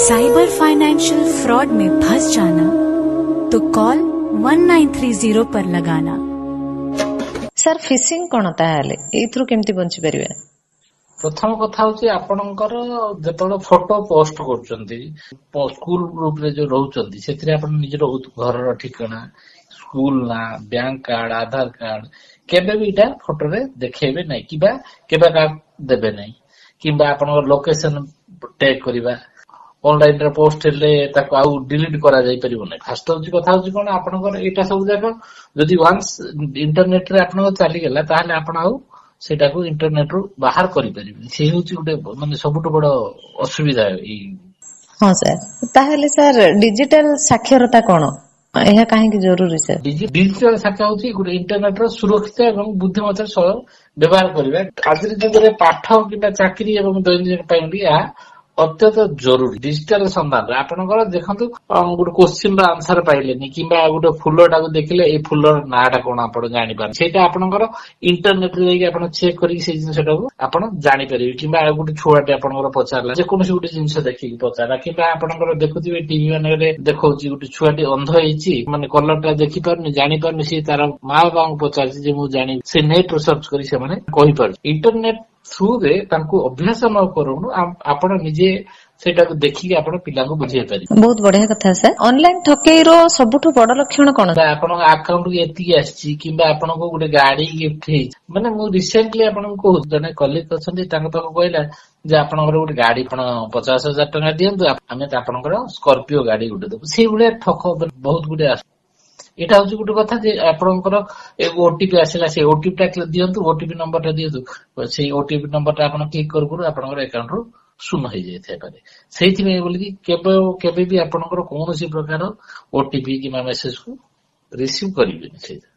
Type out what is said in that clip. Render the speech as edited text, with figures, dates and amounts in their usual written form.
Cyber financial fraud में फंस जाना तो कॉल 1930 पर लगाना। सर फिशिंग कौन ताहले एथरु केमती बंची परिबे? प्रथम कथा होची आपणकर जेतळे फोटो पोस्ट करचंती स्कूल ग्रुप रे जो रहउचंती सेथिरे आपण निज घर ठिकाना स्कूल ना बैंक कार्ड आधार कार्ड केबे भी इटा फोटो रे देखेबे नै किबा केबे का देबे नै किबा आपनकर लोकेशन टैग करिबा ऑनलाइन रे पोस्ट ले ताको आउ डिलीट करा जाई परिबो नै। फास्ट होची कथा होची कोन आपनकर एटा सब जाको जदी वन्स इंटरनेट रे आपन चली गेला ताहाले आपन आउ सेटा को इंटरनेट रो बाहर करि परिबे। से होची गुटे माने सबटु बड़ असुविधा ए। हां सर, ताहाले सर डिजिटल साक्षरता कोन एहा काहे की जरूरी सर? डिजिटल साक्षरता होची गुटे इंटरनेट रो सुरक्षित एवं बुद्धिमत्ता सह व्यवहार करिबा। आजि जुगरे पाठ किबा चाकरी एवं दैनिक पाइबी आ अत्यंत जरूरी। डिजिटल संधान आपनकर देखंतु गुटे क्वेश्चन रो आंसर पाइलेनी किबा गुटे फुलटा को देखिले ए फुलर नाटा कोन आपण जानि पार सेटा आपनकर इंटरनेट रे जाई आपण चेक करी से जिंसटा को आपण जानि परिबे किबा गुटे छुआटे आपनकर पचारला जे कोनोसी गुटे जिंस देखि पचारला किबा आपनकर देखुथिबे टीवी माने रे देखौची गुटे छुआटे अंध हेची माने कलरटा देखि पारनी जानि पारनी से तार मां बाबा को पचारसी जे मु जानि से नेट रिसर्च करी से माने कहि पार। इंटरनेट थ्रू रे तांको अभ्यास न करूनु आपण निजे सेटा को देखि के आपण पिला को बुझाई पारि। बहुत बढ़िया कथा सर। ऑनलाइन ठकेई रो सबठु बड़ लक्षण कोन? आपण अकाउंट के एति आछि किबा आपण को गुटे गाड़ी गिफ्ट हे माने मु रिसेंटली आपण को कहू जने कलीग अछंती तांको तो कहला जे आपनकर गुटे गाड़ी पण 50,000 टका दियंतु आमे आपनकर स्कॉर्पियो गाड़ी गुटे देबु से गुटे ठक बहुत गुटे एटा होची गुटे कथा जे आपनकर एक ओटीपी आसिला से ओटीपी टा दियंतु ओटीपी नंबर टा दियंतु से ओटीपी नंबर टा आपण क्लिक करू करू आपनकर अकाउंट रो शून्य हो जाए पारे सेहि में बोली केबे केबे भी आपनकर कोनोसी प्रकार ओटीपी कि मेसेज को रिसीव करिबे से।